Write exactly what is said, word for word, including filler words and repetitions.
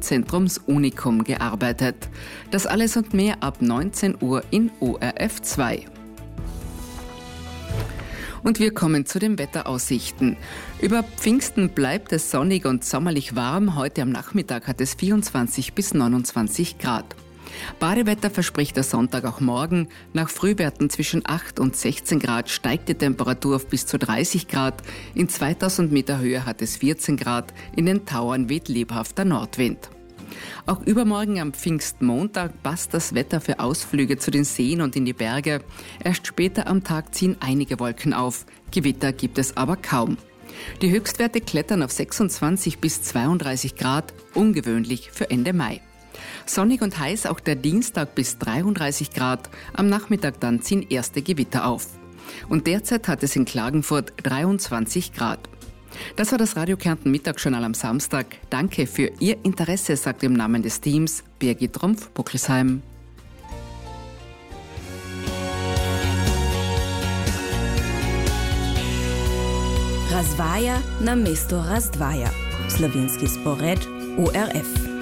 Kulturzentrums Unicum gearbeitet. Das alles und mehr ab neunzehn Uhr in O R F zwei. Und wir kommen zu den Wetteraussichten. Über Pfingsten bleibt es sonnig und sommerlich warm. Heute am Nachmittag hat es vierundzwanzig bis neunundzwanzig Grad. Badewetter verspricht der Sonntag auch morgen. Nach Frühwerten zwischen acht und sechzehn Grad steigt die Temperatur auf bis zu dreißig Grad. In zweitausend Meter Höhe hat es vierzehn Grad. In den Tauern weht lebhafter Nordwind. Auch übermorgen am Pfingstmontag passt das Wetter für Ausflüge zu den Seen und in die Berge. Erst später am Tag ziehen einige Wolken auf. Gewitter gibt es aber kaum. Die Höchstwerte klettern auf sechsundzwanzig bis zweiunddreißig Grad, ungewöhnlich für Ende Mai. Sonnig und heiß auch der Dienstag bis dreiunddreißig Grad. Am Nachmittag dann ziehen erste Gewitter auf. Und derzeit hat es in Klagenfurt dreiundzwanzig Grad. Das war das Radio Kärnten Mittagsjournal am Samstag. Danke für Ihr Interesse, sagt im Namen des Teams Birgit Rumpf-Buckelsheim. Razdvaja na mesto razdvaja. Slovenski spored O R F.